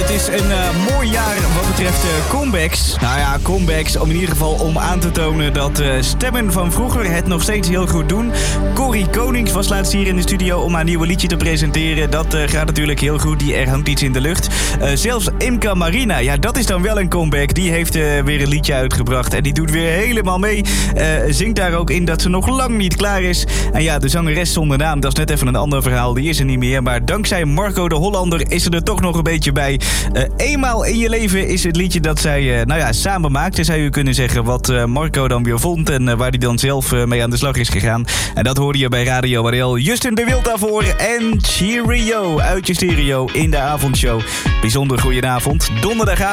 Het is een mooi jaar wat betreft comebacks. Nou ja, comebacks om in ieder geval om aan te tonen dat stemmen van vroeger het nog steeds heel goed doen. Corrie Konings was laatst hier in de studio om haar nieuwe liedje te presenteren. Dat gaat natuurlijk heel goed, er hangt iets in de lucht. Zelfs Imca Marina, ja, dat is dan wel een comeback. Die heeft weer een liedje uitgebracht en die doet weer helemaal mee. Zingt daar ook in dat ze nog lang niet klaar is. En ja, de zangeres zonder naam, dat is net even een ander verhaal. Die is er niet meer, maar dankzij Marco de Hollander is er toch nog een beetje bij. Eenmaal in je leven is het liedje dat zij samen maakte, zou je kunnen zeggen. Wat Marco dan weer vond en waar hij dan zelf mee aan de slag is gegaan. En dat hoorde je bij Radio Mariel. Justin de Wild daarvoor en Cheerio uit je stereo in de avondshow. Bijzonder goedenavond. Donderdagavond.